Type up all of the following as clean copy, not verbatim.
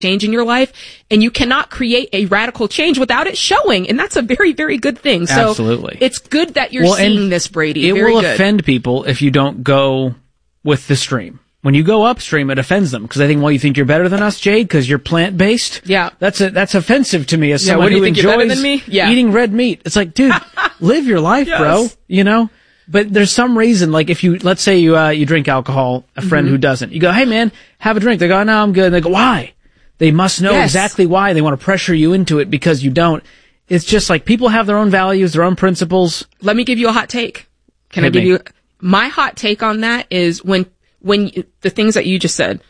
change in your life, and you cannot create a radical change without it showing, and that's a very, very good thing. So absolutely. It's good that you're seeing this, Brady. It very will good. offend people if you don't go with the stream. When you go upstream, it offends them because they think, well, you think you're better than us, Jade, because you're plant-based? Yeah. That's offensive to me as someone what do you who think you're better enjoys than me? Yeah. eating red meat. It's like, dude, live your life, Yes. bro. You know? But there's some reason, like if you, let's say you drink alcohol, a friend who doesn't. You go, hey man, have a drink. They go, no, I'm good. And they go, why? They must know exactly why. They want to pressure you into it because you don't. It's just like people have their own values, their own principles. Let me give you a hot take. Can I give you my hot take on that is when the things that you just said,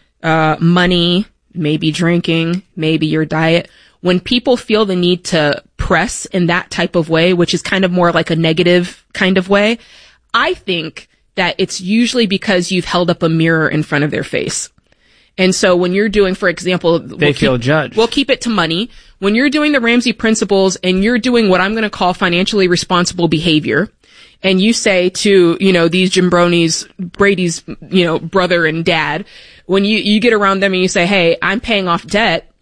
money, maybe drinking, maybe your diet, when people feel the need to press in that type of way, which is kind of more like a negative kind of way, I think that it's usually because you've held up a mirror in front of their face. And so when you're doing, for example, they feel judged. We'll keep it to money. When you're doing the Ramsey principles and you're doing what I'm going to call financially responsible behavior, and you say to, these jambronis, Brady's, brother and dad, when you get around them and you say, hey, I'm paying off debt,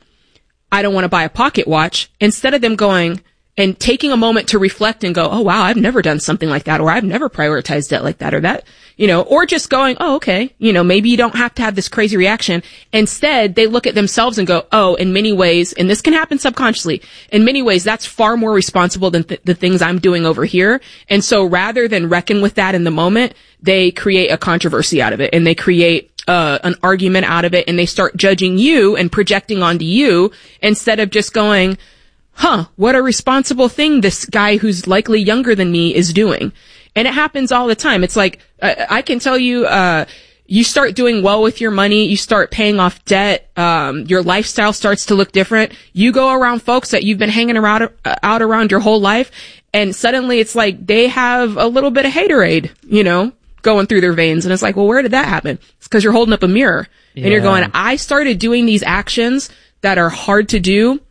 I don't want to buy a pocket watch, instead of them going and taking a moment to reflect and go, oh wow, I've never done something like that, or I've never prioritized debt like that, or that, or just going, oh, okay, maybe you don't have to have this crazy reaction. Instead, they look at themselves and go, oh, in many ways, and this can happen subconsciously, in many ways, that's far more responsible than the things I'm doing over here. And so rather than reckon with that in the moment, they create a controversy out of it, and they create an argument out of it, and they start judging you and projecting onto you instead of just going, what a responsible thing this guy who's likely younger than me is doing. And it happens all the time. It's like, I can tell you, you start doing well with your money, you start paying off debt, your lifestyle starts to look different. You go around folks that you've been hanging around, out around your whole life, and suddenly it's like they have a little bit of haterade, going through their veins. And it's like, well, where did that happen? It's because you're holding up a mirror. Yeah. And you're going, I started doing these actions that are hard to do,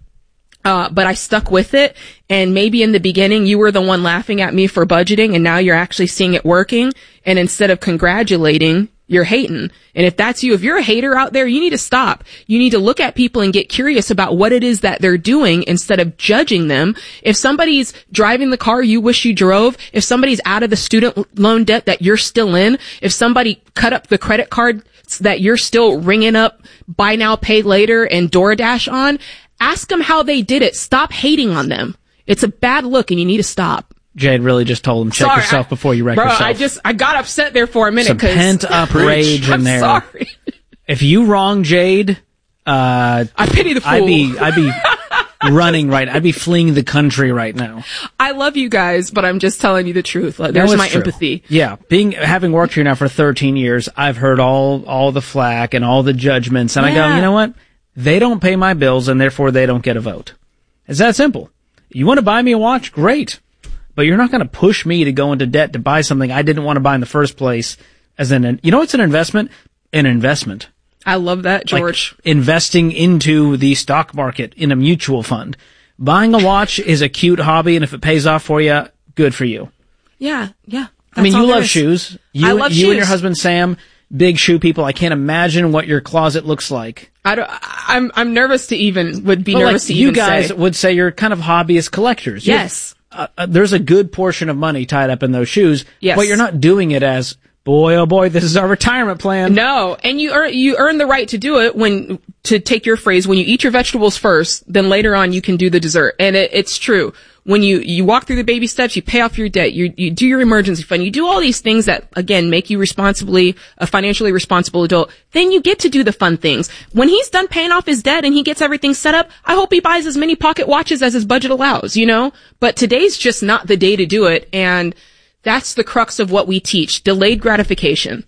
but I stuck with it. And maybe in the beginning, you were the one laughing at me for budgeting, and now you're actually seeing it working. And instead of congratulating, you're hating. And if that's you, if you're a hater out there, you need to stop. You need to look at people and get curious about what it is that they're doing instead of judging them. If somebody's driving the car you wish you drove, if somebody's out of the student loan debt that you're still in, if somebody cut up the credit card that you're still ringing up buy now, pay later and DoorDash on, ask them how they did it. Stop hating on them. It's a bad look and you need to stop. Jade really just told him, check yourself before you wreck yourself. I got upset there for a minute. Some pent-up rage in there. I'm sorry. If you wrong Jade, I pity the fool. I'd be running right. I'd be fleeing the country right now. I love you guys, but I'm just telling you the truth. There's my empathy. Yeah. Having worked here now for 13 years, I've heard all the flack and all the judgments, and I go, you know what? They don't pay my bills, and therefore they don't get a vote. It's that simple. You want to buy me a watch? Great. But you're not going to push me to go into debt to buy something I didn't want to buy in the first place. What's an investment? An investment. I love that, George. Like investing into the stock market in a mutual fund. Buying a watch is a cute hobby, and if it pays off for you, good for you. Yeah. I mean, you love shoes. I love shoes. You and your husband, Sam, big shoe people. I can't imagine what your closet looks like. I'm nervous to even, would be nervous to even say. You guys would say you're kind of hobbyist collectors. Yes. There's a good portion of money tied up in those shoes. Yes. But you're not doing it as, boy, oh boy, this is our retirement plan. No. And you earn the right to do it to take your phrase, when you eat your vegetables first, then later on you can do the dessert. And it's true. When you walk through the baby steps, you pay off your debt, you do your emergency fund, you do all these things that, again, make you a financially responsible adult, then you get to do the fun things. When he's done paying off his debt and he gets everything set up, I hope he buys as many pocket watches as his budget allows, But today's just not the day to do it, and that's the crux of what we teach. Delayed gratification.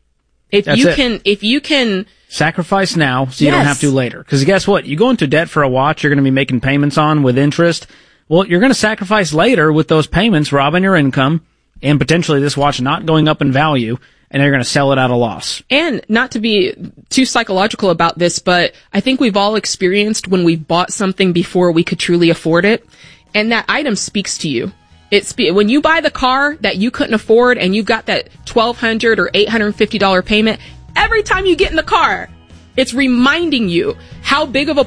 If you can sacrifice now so you don't have to later. Because guess what? You go into debt for a watch you're going to be making payments on with interest. Well, you're going to sacrifice later with those payments, robbing your income, and potentially this watch not going up in value, and you're going to sell it at a loss. And not to be too psychological about this, but I think we've all experienced when we've bought something before we could truly afford it, and that item speaks to you. When you buy the car that you couldn't afford and you got that $1,200 or $850 payment, every time you get in the car, It's reminding you how big of a